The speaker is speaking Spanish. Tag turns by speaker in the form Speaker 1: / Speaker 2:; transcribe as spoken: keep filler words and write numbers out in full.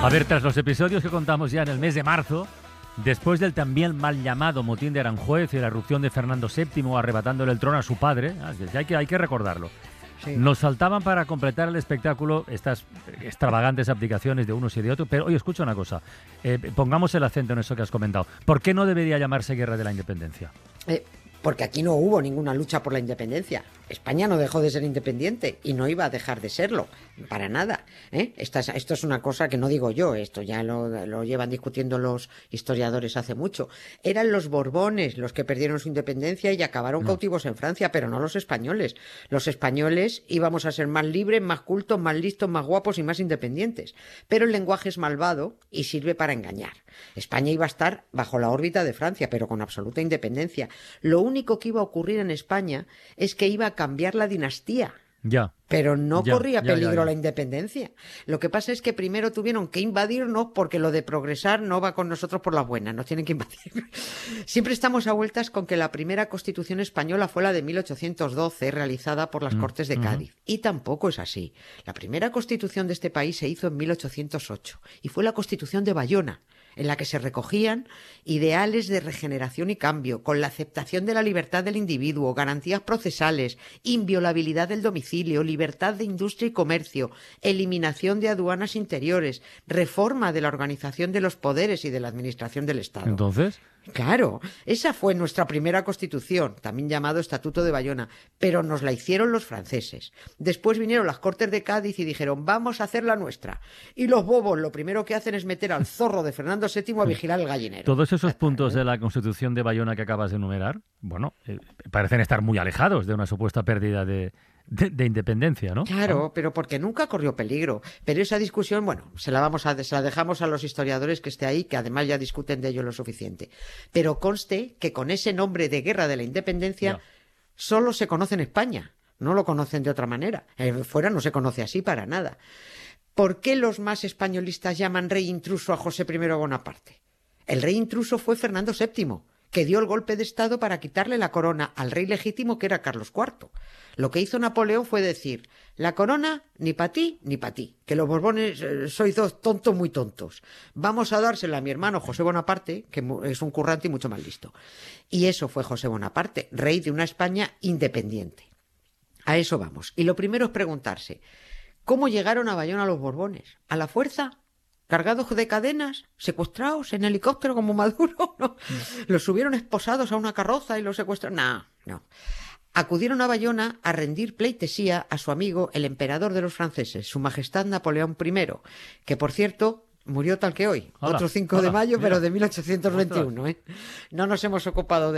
Speaker 1: A ver, tras los episodios que contamos ya en el mes de marzo, después del también mal llamado motín de Aranjuez y la erupción de Fernando séptimo arrebatándole el trono a su padre, hay que, hay que recordarlo, sí. Nos saltaban para completar el espectáculo estas extravagantes abdicaciones de unos y de otros. Pero oye, escucha una cosa, eh, pongamos el acento en eso que has comentado. ¿Por qué no debería llamarse Guerra de la Independencia?
Speaker 2: Eh, porque aquí no hubo ninguna lucha por la independencia. España no dejó de ser independiente y no iba a dejar de serlo, para nada. ¿eh? Esta es, esto es una cosa que no digo yo, esto ya lo, lo llevan discutiendo los historiadores hace mucho. Eran los Borbones los que perdieron su independencia y acabaron no. cautivos en Francia, pero no los españoles. Los españoles íbamos a ser más libres, más cultos, más listos, más guapos y más independientes. Pero el lenguaje es malvado y sirve para engañar. España iba a estar bajo la órbita de Francia, pero con absoluta independencia. Lo único que iba a ocurrir en España es que iba a cambiar la dinastía.
Speaker 1: Ya.
Speaker 2: Pero no
Speaker 1: ya,
Speaker 2: corría
Speaker 1: ya,
Speaker 2: peligro
Speaker 1: ya, ya.
Speaker 2: la independencia. Lo que pasa es que primero tuvieron que invadirnos porque lo de progresar no va con nosotros por las buenas, nos tienen que invadir. Siempre estamos a vueltas con que la primera Constitución española fue la de mil ochocientos doce, realizada por las
Speaker 1: Mm,
Speaker 2: Cortes de
Speaker 1: uh-huh.
Speaker 2: Cádiz. Y tampoco es así. La primera Constitución de este país se hizo en mil ochocientos ocho y fue la Constitución de Bayona, en la que se recogían ideales de regeneración y cambio, con la aceptación de la libertad del individuo, garantías procesales, inviolabilidad del domicilio, libertad de industria y comercio, eliminación de aduanas interiores, reforma de la organización de los poderes y de la administración del Estado.
Speaker 1: Entonces...
Speaker 2: Claro, esa fue nuestra primera Constitución, también llamado Estatuto de Bayona, pero nos la hicieron los franceses. Después vinieron las Cortes de Cádiz y dijeron, vamos a hacer la nuestra. Y los bobos lo primero que hacen es meter al zorro de Fernando séptimo a vigilar el gallinero.
Speaker 1: Todos esos puntos de la Constitución de Bayona que acabas de enumerar, bueno, eh, parecen estar muy alejados de una supuesta pérdida de... De, de independencia, ¿no?
Speaker 2: Claro, pero porque nunca corrió peligro. Pero esa discusión, bueno, se la vamos a, se la dejamos a los historiadores que esté ahí, que además ya discuten de ello lo suficiente. Pero conste que con ese nombre de Guerra de la Independencia
Speaker 1: ya.
Speaker 2: solo se conoce en España. No lo conocen de otra manera. Eh, fuera no se conoce así para nada. ¿Por qué los más españolistas llaman rey intruso a José primero Bonaparte? El rey intruso fue Fernando séptimo, que dio el golpe de Estado para quitarle la corona al rey legítimo, que era Carlos cuarto. Lo que hizo Napoleón fue decir, la corona ni para ti ni para ti, que los Borbones eh, sois dos tontos muy tontos. Vamos a dársela a mi hermano José Bonaparte, que es un currante y mucho más listo. Y eso fue José Bonaparte, rey de una España independiente. A eso vamos. Y lo primero es preguntarse, ¿cómo llegaron a Bayona los Borbones? ¿A la fuerza? ¿Cargados de cadenas? ¿Secuestrados en helicóptero como Maduro? ¿No? ¿Los subieron esposados a una carroza y los secuestraron? No, no. Acudieron a Bayona a rendir pleitesía a su amigo, el emperador de los franceses, su majestad Napoleón primero, que por cierto murió tal que hoy,
Speaker 1: hola,
Speaker 2: otro cinco
Speaker 1: hola,
Speaker 2: de mayo,
Speaker 1: mira.
Speaker 2: pero de mil ochocientos veintiuno. ¿eh? No nos hemos ocupado de